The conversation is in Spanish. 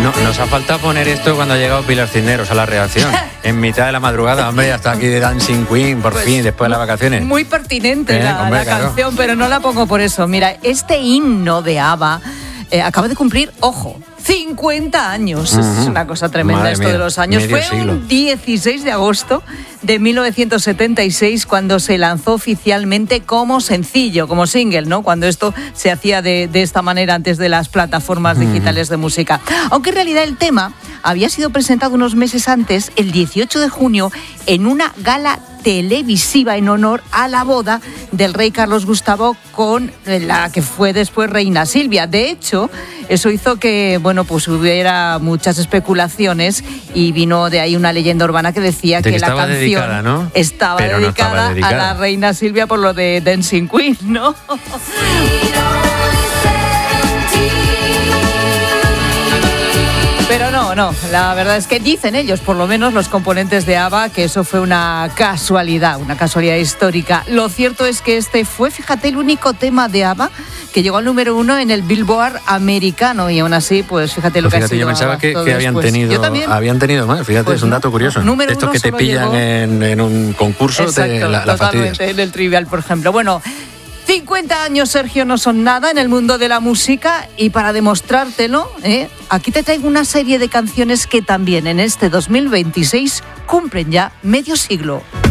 No, nos ha faltado poner esto cuando ha llegado Pilar Cisneros a la redacción. En mitad de la madrugada, hombre, hasta aquí de Dancing Queen, por fin, después de las vacaciones. Muy pertinente la claro. canción, pero no la pongo por eso. Mira, este himno de ABBA acaba de cumplir, ojo, 50 años. Es una cosa tremenda. Madre esto mía, de los años. medio Fue siglo. un 16 de agosto de 1976 cuando se lanzó oficialmente como sencillo, como single, ¿no? Cuando esto se hacía de esta manera antes de las plataformas digitales de música. Aunque en realidad el tema había sido presentado unos meses antes, el 18 de junio, en una gala televisiva en honor a la boda del rey Carlos Gustavo con la que fue después reina Silvia. De hecho, eso hizo que, pues hubiera muchas especulaciones y vino de ahí una leyenda urbana que decía que la canción dedicada, ¿no? estaba dedicada a la reina Silvia por lo de Dancing Queen, ¿no? Pero no, la verdad es que dicen ellos, por lo menos los componentes de ABBA, que eso fue una casualidad histórica. Lo cierto es que este fue, fíjate, el único tema de ABBA que llegó al número 1 en el Billboard americano y aún así, pues fíjate lo que ha sido. Yo pensaba que habían tenido más, fíjate, pues es un dato curioso. Número estos uno que te pillan en un concurso, exacto, la totalmente, fastidias. en el Trivial, por ejemplo. Bueno, 50 años, Sergio, no son nada en el mundo de la música y para demostrártelo, aquí te traigo una serie de canciones que también en este 2026 cumplen ya medio siglo.